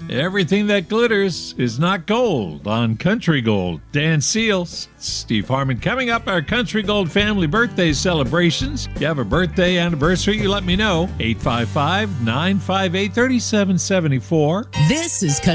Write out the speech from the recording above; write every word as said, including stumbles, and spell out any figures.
Everything that glitters is not gold on Country Gold. Dan Seals, Steve Harmon. Coming up, our Country Gold family birthday celebrations. If you have a birthday anniversary, you let me know. eight five five, nine five eight, three seven seven four. This is Country